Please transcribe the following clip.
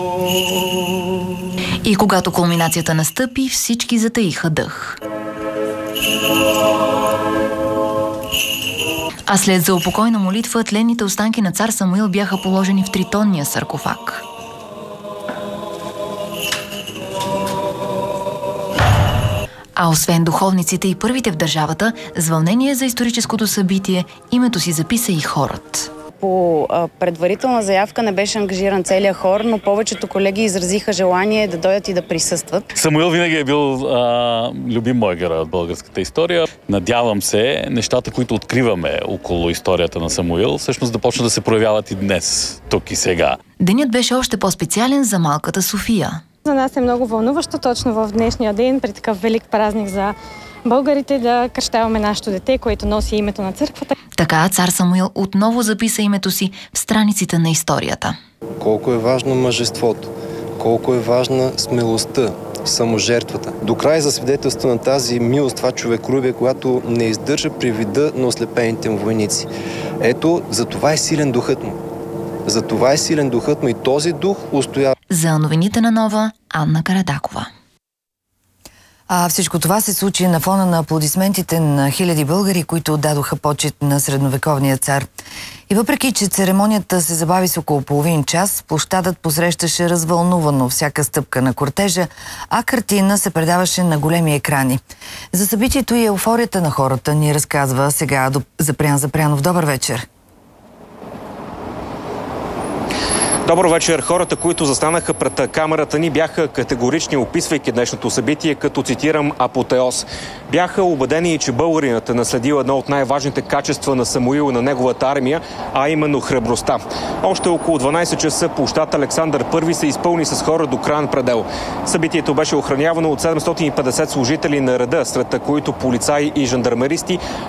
И когато кулминацията настъпи, всички затаиха дъх. А след заупокойна молитва, тленните останки на цар Самуил бяха положени в тритонния саркофаг. А освен духовниците и първите в държавата, с вълнение за историческото събитие, името си записа и хорът. По предварителна заявка не беше ангажиран целият хор, но повечето колеги изразиха желание да дойдат и да присъстват. Самуил винаги е бил любим мой герой от българската история. Надявам се, нещата, които откриваме около историята на Самуил, всъщност да почнат да се проявяват и днес, тук и сега. Денят беше още по-специален за малката София. За нас е много вълнуващо точно в днешния ден, при такъв велик празник за българите, да кръщаваме нашето дете, което носи името на църквата. Така цар Самуил отново записа името си в страниците на историята. Колко е важно мъжеството, колко е важна смелостта, саможертвата. До край за свидетелство на тази милост, това човеколюбие, която не издържа при вида на ослепените му войници. Ето, за това е силен духът му. За това е силен духът му и този дух устоява. За новините на Нова, Анна Карадакова. Всичко това се случи на фона на аплодисментите на хиляди българи, които отдадоха почет на средновековния цар. И въпреки, че церемонията се забави с около половин час, площадът посрещаше развълнувано всяка стъпка на кортежа, а картина се предаваше на големи екрани. За събитието и еуфорията на хората ни разказва сега Запрян Запрянов. Добър вечер! Добър вечер. Хората, които застанаха пред камерата ни, бяха категорични, описвайки днешното събитие, като цитирам апотеоз. Бяха убедени, че българинът е наследил едно от най-важните качества на Самуил и на неговата армия, а именно храбростта. Още около 12 часа площад Александър I се изпълни с хора до краен предел. Събитието беше охранявано от 750 служители на реда, сред които полицаи и жандармеристи,